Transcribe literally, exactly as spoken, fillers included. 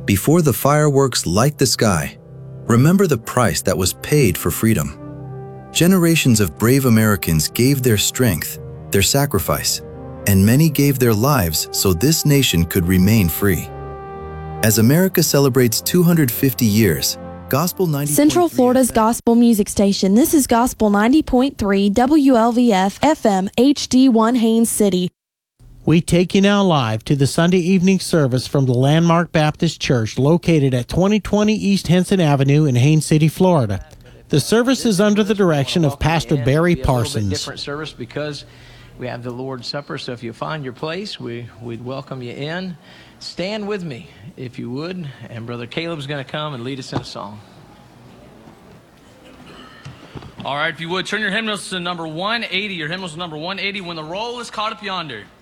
Before the fireworks light the sky, remember the price that was paid for freedom. Generations of brave Americans gave their strength, their sacrifice, and many gave their lives so this nation could remain free. As America celebrates two hundred fifty years, Gospel ninety. Central Florida's gospel music station. This is Gospel ninety point three W L V F F M H D one Haines City. We take you now live to the Sunday evening service from the Landmark Baptist Church located at twenty twenty East Henson Avenue in Haines City, Florida. The service is under the direction of Pastor Barry Parsons. Different service because we have the Lord's Supper, so if you find your place, we, we'd welcome you in. Stand with me, if you would, and Brother Caleb's going to come and lead us in a song. All right, if you would, turn your hymnals to number one eighty. Your hymnals to number one eighty, When the Roll is Caught Up Yonder.